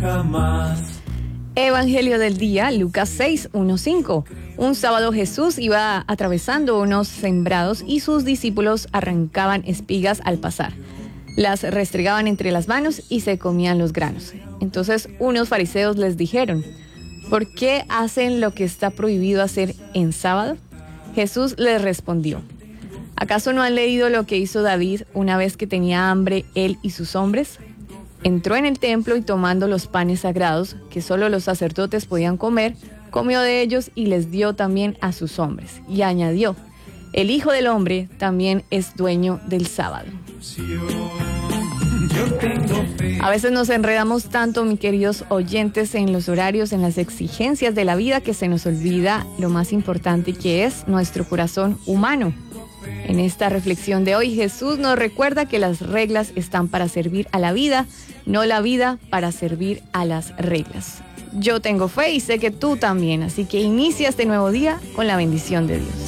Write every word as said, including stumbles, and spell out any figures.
Evangelio del día, Lucas seis, uno, cinco. Un sábado Jesús iba atravesando unos sembrados y sus discípulos arrancaban espigas al pasar. Las restregaban entre las manos y se comían los granos. Entonces unos fariseos les dijeron: ¿por qué hacen lo que está prohibido hacer en sábado? Jesús les respondió: ¿acaso no han leído lo que hizo David una vez que tenía hambre él y sus hombres? Entró en el templo y tomando los panes sagrados, que solo los sacerdotes podían comer, comió de ellos y les dio también a sus hombres. Y añadió: el Hijo del Hombre también es dueño del sábado. A veces nos enredamos tanto, mis queridos oyentes, en los horarios, en las exigencias de la vida, que se nos olvida lo más importante, que es nuestro corazón humano. En esta reflexión de hoy, Jesús nos recuerda que las reglas están para servir a la vida, no la vida para servir a las reglas. Yo tengo fe y sé que tú también, así que inicia este nuevo día con la bendición de Dios.